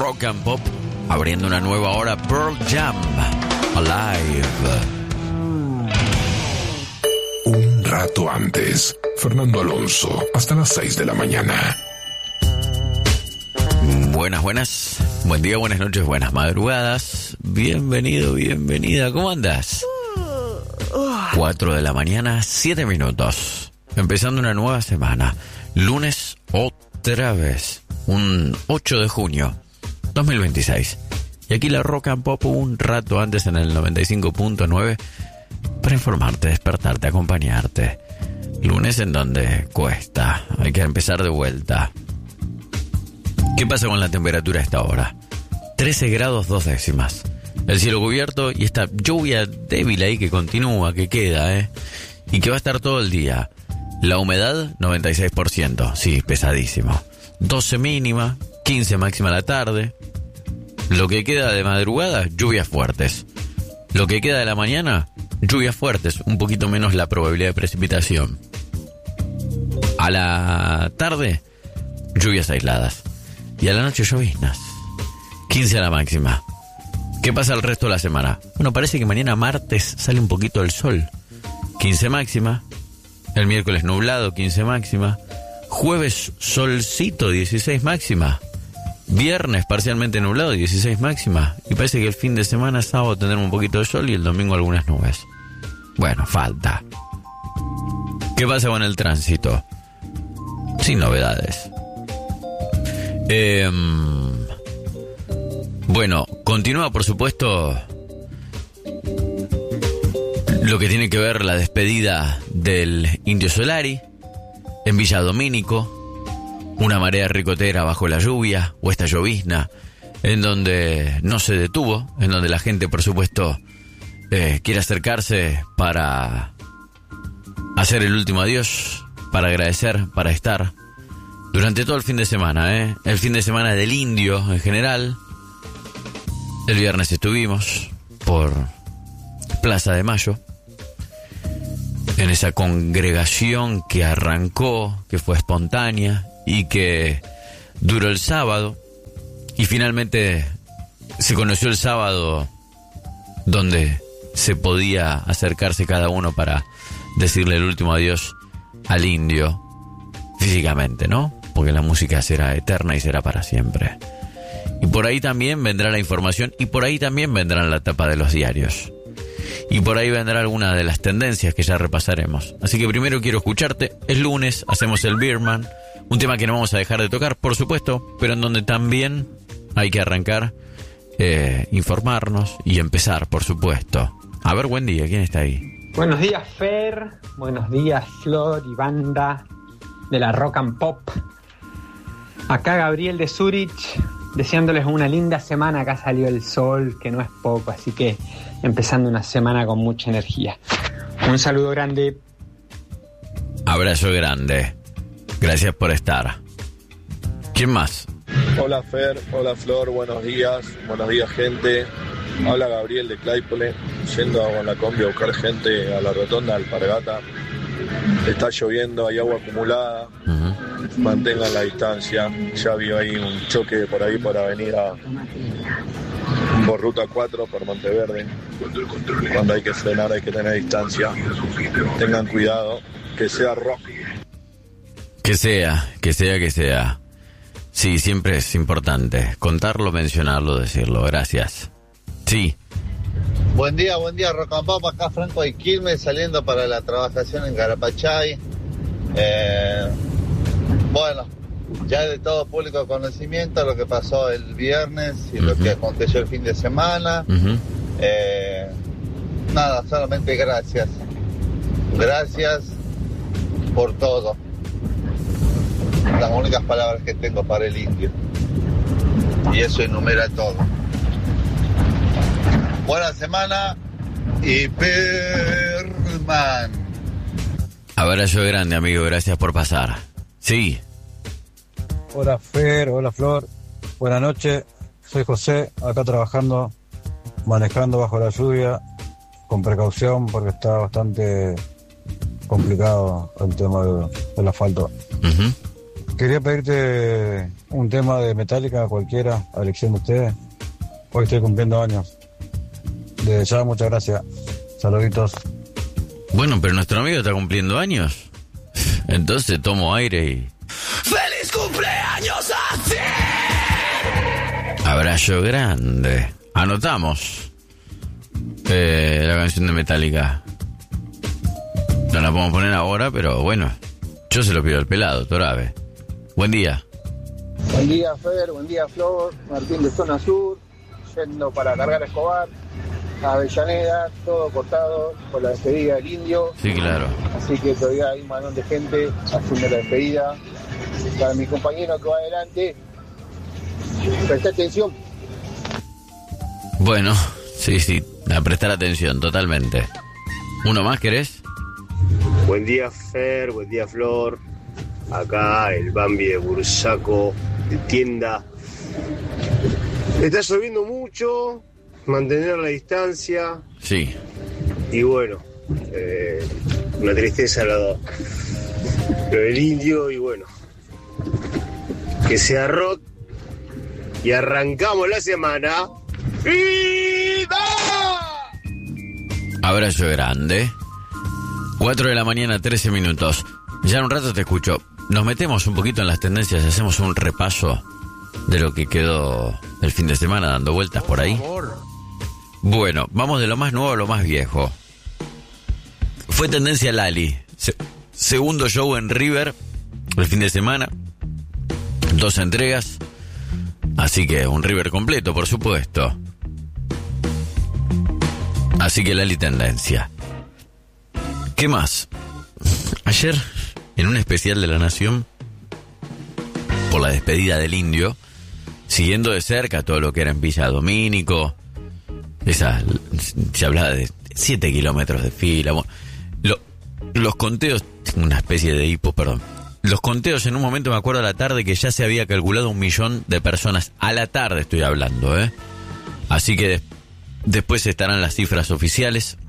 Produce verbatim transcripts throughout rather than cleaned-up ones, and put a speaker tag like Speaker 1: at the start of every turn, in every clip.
Speaker 1: Rock and Pop, abriendo una nueva hora, Pearl Jam, Alive.
Speaker 2: Un rato antes, Fernando Alonso, hasta las seis de la mañana.
Speaker 1: Buenas, buenas, buen día, buenas noches, buenas madrugadas. Bienvenido, bienvenida, ¿cómo andas? cuatro de la mañana, siete minutos. Empezando una nueva semana. Lunes otra vez. Un ocho de junio dos mil veintiséis. Y aquí la Rock and Pop un rato antes en el noventa y cinco punto nueve para informarte, despertarte, acompañarte. Lunes en donde cuesta. Hay que empezar de vuelta. ¿Qué pasa con la temperatura a esta hora? trece grados dos décimas. El cielo cubierto y esta lluvia débil ahí que continúa, que queda, ¿eh? Y que va a estar todo el día. La humedad, noventa y seis por ciento. Sí, pesadísimo. doce mínima, quince máxima a la tarde. Lo que queda de madrugada, lluvias fuertes. Lo que queda de la mañana, lluvias fuertes. Un poquito menos la probabilidad de precipitación. A la tarde, lluvias aisladas. Y a la noche, lloviznas. quince a la máxima. ¿Qué pasa el resto de la semana? Bueno, parece que mañana martes sale un poquito el sol. quince máxima. El miércoles nublado, quince máxima. Jueves solcito, dieciséis máxima. Viernes parcialmente nublado, dieciséis máxima. Y parece que el fin de semana, sábado, tendremos un poquito de sol y el domingo algunas nubes. Bueno, falta. ¿Qué pasa con el tránsito? Sin novedades. Eh... Bueno, continúa por supuesto lo que tiene que ver la despedida del Indio Solari en Villa Domínico, una marea ricotera bajo la lluvia o esta llovizna en donde no se detuvo, en donde la gente por supuesto eh, quiere acercarse para hacer el último adiós, para agradecer, para estar durante todo el fin de semana, ¿eh? El fin de semana del Indio en general. El viernes estuvimos por Plaza de Mayo, en esa congregación que arrancó, que fue espontánea y que duró el sábado. Y finalmente se conoció el sábado donde se podía acercarse cada uno para decirle el último adiós al Indio físicamente, ¿no? Porque la música será eterna y será para siempre. Y por ahí también vendrá la información y por ahí también vendrá la tapa de los diarios. Y por ahí vendrá alguna de las tendencias que ya repasaremos. Así que primero quiero escucharte. Es lunes, hacemos el Beerman. Un tema que no vamos a dejar de tocar, por supuesto, pero en donde también hay que arrancar, eh, informarnos y empezar, por supuesto. A ver, buen día, ¿quién está ahí?
Speaker 3: Buenos días, Fer. Buenos días, Flor y banda de la Rock and Pop. Acá Gabriel de Zurich, deseándoles una linda semana. Acá salió el sol, que no es poco, así que empezando una semana con mucha energía. Un saludo grande.
Speaker 1: Abrazo grande. Gracias por estar. ¿Quién más?
Speaker 4: Hola Fer, hola Flor, buenos días. Buenos días, gente. Habla Gabriel de Claypole, yendo con la combi a buscar gente a la rotonda de Alpargata. Está lloviendo, hay agua acumulada. Uh-huh. Mantengan la distancia. Ya vi ahí un choque por ahí para venir a por ruta cuatro, por Monteverde. Cuando hay que frenar hay que tener distancia. Tengan cuidado, que sea rock.
Speaker 1: Que sea, que sea, que sea. Sí, siempre es importante contarlo, mencionarlo, decirlo. Gracias. Sí.
Speaker 5: Buen día, buen día, Rock and Pop. Acá Franco de Quilmes, saliendo para la trabajación en Carapachay. Eh, bueno, ya de todo público conocimiento lo que pasó el viernes y uh-huh. lo que aconteció el fin de semana. Uh-huh. Eh, nada, solamente gracias. Gracias por todo. Las únicas palabras que tengo para el Indio. Y eso enumera todo. Buena semana y Perman.
Speaker 1: Abrazo grande, amigo. Gracias por pasar. Sí.
Speaker 6: Hola, Fer. Hola, Flor. Buenas noches. Soy José, acá trabajando, manejando bajo la lluvia, con precaución porque está bastante complicado el tema del, del asfalto. Uh-huh. quería pedirte un tema de Metallica, cualquiera, a elección de ustedes. Hoy estoy cumpliendo años. Desde ya, muchas gracias. Saluditos.
Speaker 1: Bueno, pero nuestro amigo está cumpliendo años. Entonces tomo aire y... ¡Feliz cumpleaños a ti! Abrazo grande. Anotamos eh, la canción de Metallica. No la podemos poner ahora, pero bueno, yo se lo pido al pelado, Torabe. Buen día.
Speaker 7: Buen día, Fer, buen día, Flor. Martín de Zona Sur, yendo para cargar a Escobar, a Avellaneda, todo cortado por la despedida del Indio.
Speaker 1: Sí, claro.
Speaker 7: Así que todavía hay un montón de gente haciendo la despedida. Para mi compañero que va adelante, presta atención.
Speaker 1: Bueno, sí, sí, a prestar atención, totalmente. ¿Uno más querés?
Speaker 8: Buen día, Fer, buen día, Flor. Acá el Bambi de Bursaco, de tienda. Está lloviendo mucho, mantener la distancia.
Speaker 1: Sí.
Speaker 8: Y bueno, eh, una tristeza lo, lo del Indio. Y bueno, que se arrot y arrancamos la semana. ¡Vida!
Speaker 1: Abrazo grande. cuatro de la mañana, trece minutos. Ya en un rato te escucho. Nos metemos un poquito en las tendencias y hacemos un repaso de lo que quedó el fin de semana dando vueltas por ahí. Bueno, vamos de lo más nuevo a lo más viejo. Fue tendencia Lali. Se- segundo show en River el fin de semana. Dos entregas. Así que un River completo, por supuesto. Así que Lali tendencia. ¿Qué más? Ayer, en un especial de La Nación, por la despedida del Indio, siguiendo de cerca todo lo que era en Villa Domínico, esa, se hablaba de siete kilómetros de fila. Bueno, lo, los conteos, tengo una especie de hipo, perdón. Los conteos en un momento, me acuerdo a la tarde, que ya se había calculado un millón de personas. A la tarde estoy hablando, ¿eh? Así que des- después estarán las cifras oficiales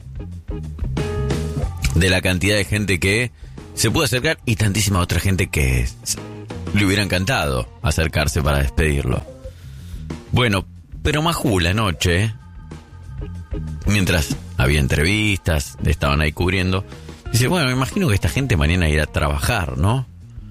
Speaker 1: de la cantidad de gente que se pudo acercar y tantísima otra gente que le hubiera encantado acercarse para despedirlo. Bueno, pero Majú la noche, mientras había entrevistas, estaban ahí cubriendo, dice, bueno, me imagino que esta gente mañana irá a trabajar, ¿no?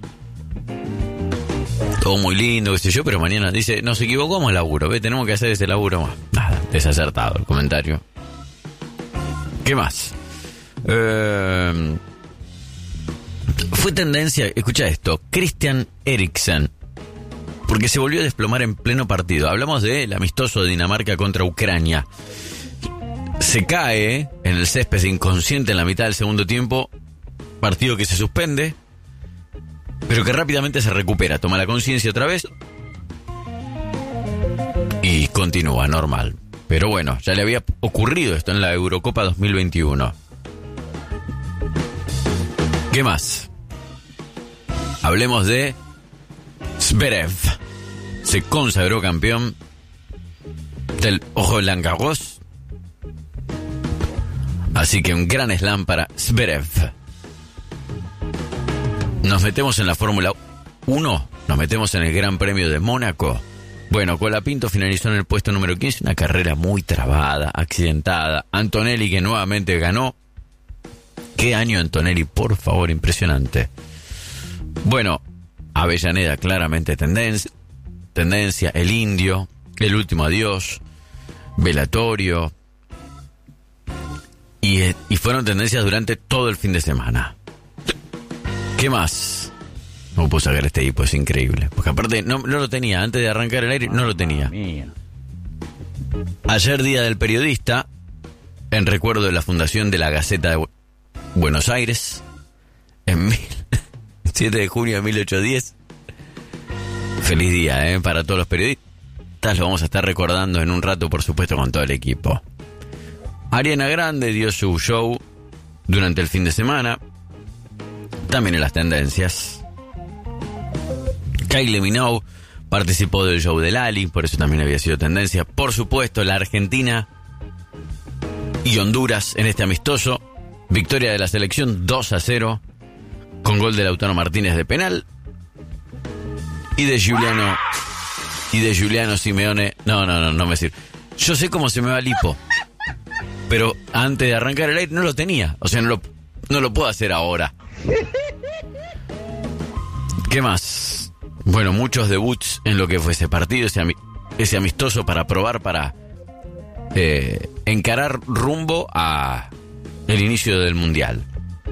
Speaker 1: Todo muy lindo, qué sé yo, pero mañana dice, nos equivocamos el laburo, ¿ve? Tenemos que hacer ese laburo más. Nada, desacertado el comentario. ¿Qué más? Eh, fue tendencia, escucha esto, Christian Eriksen, porque se volvió a desplomar en pleno partido. Hablamos del amistoso de Dinamarca contra Ucrania. Se cae en el césped inconsciente en la mitad del segundo tiempo, partido que se suspende, pero que rápidamente se recupera, toma la conciencia otra vez y continúa normal. Pero bueno, ya le había ocurrido esto en la Eurocopa dos mil veintiuno. ¿Qué más? Hablemos de Zverev. Se consagró campeón del Roland Garros. Así que un gran slam para Zverev. Nos metemos en la Fórmula uno. Nos metemos en el Gran Premio de Mónaco. Bueno, Colapinto finalizó en el puesto número quince. Una carrera muy trabada, accidentada. Antonelli, que nuevamente ganó. Qué año Antonelli, por favor, impresionante. Bueno, Avellaneda claramente tendencia, tendencia, el Indio, el último adiós, velatorio, y, y fueron tendencias durante todo el fin de semana. ¿Qué más? No puedo sacar este hipo, es increíble. Porque aparte no, no lo tenía, antes de arrancar el aire no lo tenía. Ayer, Día del Periodista, en recuerdo de la fundación de la Gaceta de Buenos Aires, en mil, siete de junio de mil ochocientos diez. Feliz día, ¿eh? Para todos los periodistas. Lo vamos a estar recordando en un rato, por supuesto, con todo el equipo. Ariana Grande dio su show durante el fin de semana. También en las tendencias. Kylie Minogue participó del show de Lali, por eso también había sido tendencia. Por supuesto, la Argentina y Honduras en este amistoso. Victoria de la selección dos a cero, con gol de Lautaro Martínez de penal. Y de Giuliano, y de Giuliano Simeone, no, no, no, no me sirve. Yo sé cómo se me va el hipo, pero antes de arrancar el aire no lo tenía, o sea, no lo, no lo puedo hacer ahora. ¿Qué más? Bueno, muchos debuts en lo que fue ese partido, ese, ami- ese amistoso para probar, para eh, encarar rumbo a el inicio del Mundial.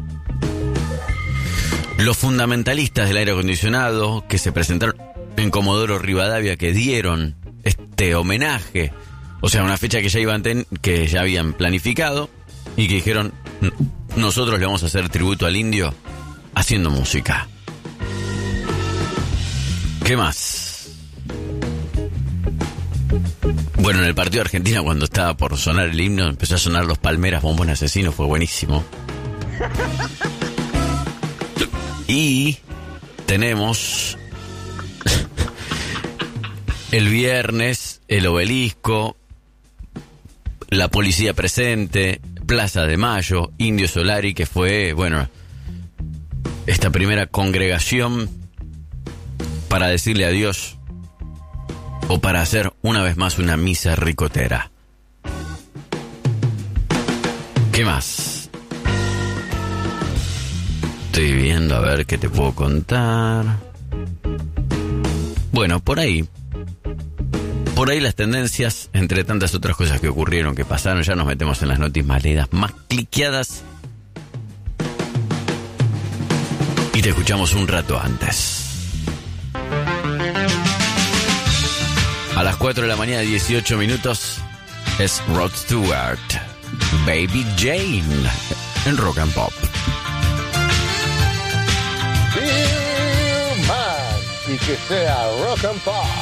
Speaker 1: Los fundamentalistas del aire acondicionado que se presentaron en Comodoro Rivadavia, que dieron este homenaje, o sea, una fecha que ya iban ten- que ya habían planificado y que dijeron, nosotros le vamos a hacer tributo al indio haciendo música. ¿Qué más? Bueno, en el partido de Argentina, cuando estaba por sonar el himno, empezó a sonar Los Palmeras, Bombón Asesino, fue buenísimo. Y tenemos el viernes el Obelisco, la policía presente, Plaza de Mayo, Indio Solari, que fue, bueno, esta primera congregación para decirle adiós o para hacer una vez más una misa ricotera. ¿Qué más? Estoy viendo a ver qué te puedo contar. Bueno, por ahí. Por ahí las tendencias, entre tantas otras cosas que ocurrieron, que pasaron, ya nos metemos en las noticias más leídas, más cliqueadas. Y te escuchamos un rato antes. A las cuatro de la mañana, dieciocho minutos, es Rod Stewart, Baby Jane, en Rock and Pop.
Speaker 9: Y que sea Rock and Pop.